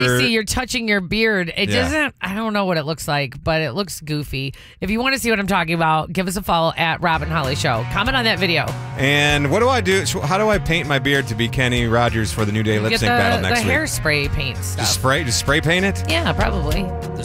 You see, you're touching your beard. It doesn't, I don't know what it looks like, but it looks goofy. If you want to see what I'm talking about, give us a follow at Rob and Holly Show. Comment on that video. And what do I do? How do I paint my beard to be Kenny Rogers for the New Day lip sync battle next week? The hairspray paint stuff. Just spray paint it? Yeah, probably.